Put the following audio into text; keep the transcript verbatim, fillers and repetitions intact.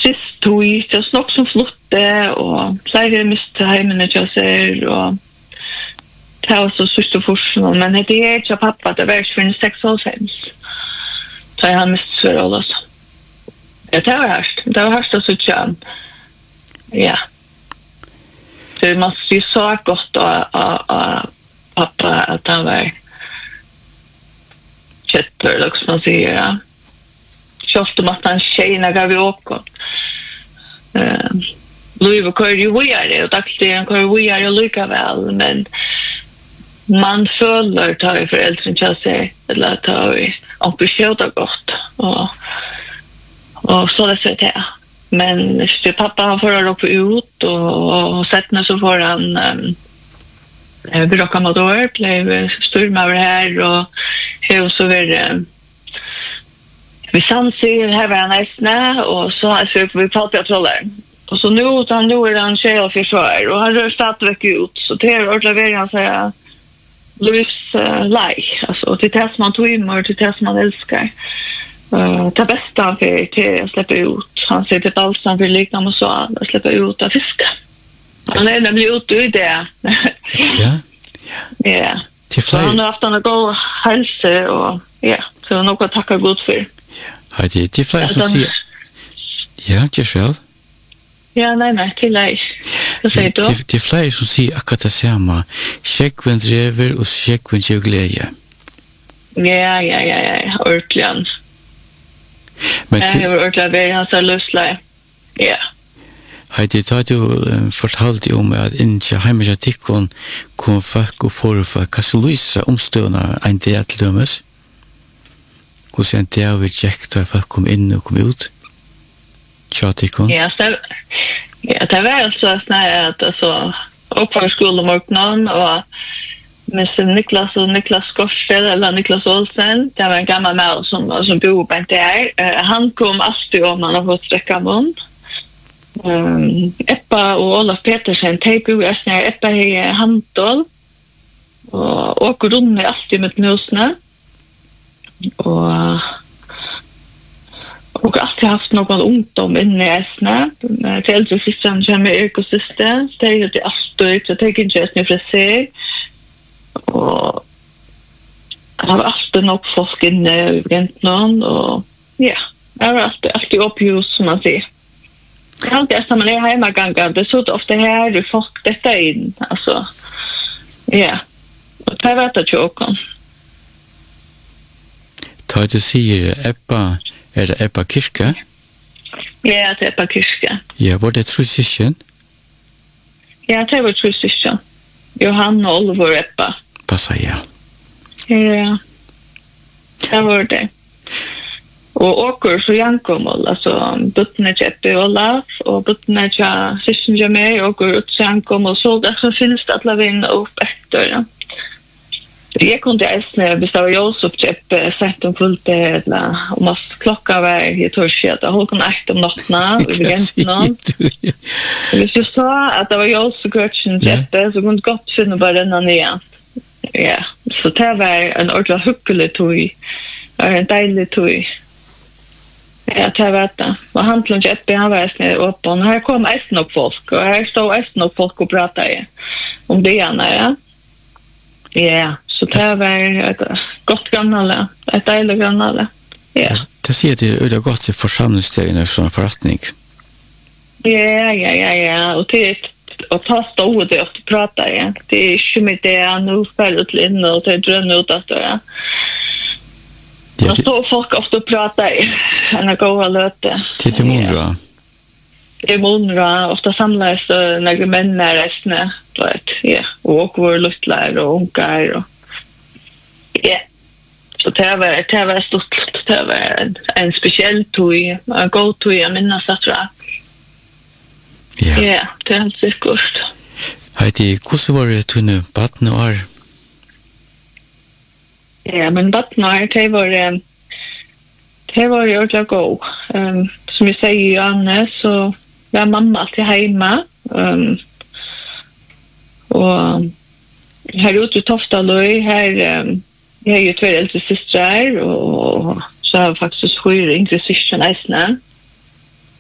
trist tog, just nok som flotte, og flere miste heimene til seg, og det var så sørste forskjell, men det er ikke pappa, det var ikke for en seks år siden, så jeg har mistet svære all også. Ja, det var hørst, det var hørst å sitte, ja. Så man så godt av pappa at han var kjøtter, eller som man sier, ja. Kjøft om at han tjejerna gav vi åker. Løyve kører jo vujere, og dagstiden kører vujere likevel, men man føler tar i foreldren til seg, eller tar i ampuskjøter godt, og, og så det ser til. Men hvis pappa han får opp ut, og, og settene så får han um, bråk amador, ble styrme over her, og her så var det vi sanser, her var han eisne, og så har jeg søkt vi palpiatroller. Og så nå, han nå er han tjej og forsvar, og han rør stadigvæk ut, så det er ordentlig han sier Louis uh, lei, altså til det som han tog inn, og til det som han elsker. Uh, det beste han får til å slippe ut. Han sier til alt han vil likne med så, å slippe ut av fiske. Han er nemlig ute i det. Ja, ja. Ja. Så han har haft en god helse, og ja, så han har noe å takke godt for. Ja, det er flere som sier... Ja, ikke selv. Ja, nei, nei, til deg. Hva sier du? Det er flere som sier akkurat det samme. Sjekkven drever og sjekkven gjør glede. Ja, ja, ja, ja, ordentlig. Men jeg har ordentlig vært hans av løsleie. Ja. Heidi, da du um, fortalte om at inntil heimarsartikken kom folk og forfall, hva så lyser omstående en del til dømes? Hvordan en del vil tjekke da folk kom inn og kom ut? Tjatikken? Ja, så, ja, det var altså sånn at altså, oppe på skolemorgenen, og med Niklas og Niklas Skorsel, eller Niklas Olsen, det var en gammel mann som, som bor på det her. Uh, han kom alltid om han har fått strekka munn. Um, Eppa og Olaf Petersen, de bor i Østnær. Eppa i Handel, og åker rundt med alltid med musene. Og og alltid haft noen ungdom inne i Østnær. Til eldre system kommer i økosystem, så det er alltid, så det er ikke Østnær fra seg. Og det var alltid nok folk inne i Gentnon, og ja, det var alltid, alltid oppjus, som man sier. Det er alltid som man er hjemmeganger, det er så ofte her, folk dette inn, altså, ja, og det vet jeg ikke åkken. Da du sier Ebba, er det Ebba Kirke? Ja, det er Ebba Kirke. Ja, var det trusisjen? Ja, det var trusisjen. Johan og Oliver Ebba. Passa, ja. Ja, det var det. Og åker så Jankomol, altså buttene til Ebbe og Olaf, og buttene til Sisjen Jamei, åker ut til Jankomol, så derfor finnes det at la vinne opp etter, ja. Jeg kunne eisne, hvis det var Josef til Ebbe, sett om fullt det, eller om at klokka var i torsdag, og hun kunne eit om nattene, i begynten. Hvis du sa at det var Josef Kurtsen til Ebbe, så kunne du godt finne bare denne nye. Ja, så det var en ordentlig hyggelig tog, og en deilig tog. Ja, det vet jeg. Og han til Ebbe, han var eisne åpen, og her kom eisne opp folk, og her stod eisne opp folk og pratet om det ene, ja. Ja, så det var et godt grannale, et deilig grannale. Ja. Det sier at det er godt til forsamlingstegene for sånn forretning. Ja, ja, ja, ja, og til å ta stået det ofte prate, ja. Det er ikke med det, nå spiller til inne, og det er drønne ut etter, ja. Og så folk ofte prater, enn å gå og løte. Det er månra. Det er månra, ofte samles når menn er reisende, ja, og hvor luttler og unger, og ja, så det var, det var stort, det var en, en spesiell tog, en god tog, jeg minnes at det. Ja. Ja, det er helt sikkert. Heidi, hvordan var det tunne baden og år? Ja, men baden og år, det var, det var jo ordentlig god. Um, som jeg sier i Anne, så var mamma alltid hjemme, um, og her ute i Toftaløy, her, um, jeg har jo tver eldre systrar, og så har jeg faktisk høyre yngre syskjen eisene.